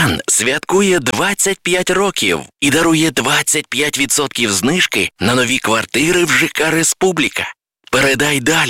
Дан святкує 25 років і дарує 25% знижки на нові квартири в ЖК «Республіка». Передай далі.